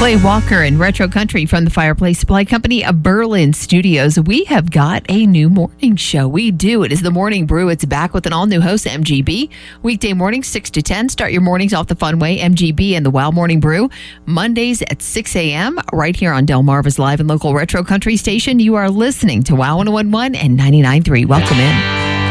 Clay Walker and Retro Country from the Fireplace Supply Company of Berlin Studios. We have got a new morning show. We do. It is the Morning Brew. It's back with an all-new host, MGB. Weekday mornings, 6 to 10. Start your mornings off the fun way. MGB and the Wow Morning Brew. Mondays at 6 a.m. right here on Delmarva's live and local Retro Country station. You are listening to Wow 101.1 and 99.3. Welcome in.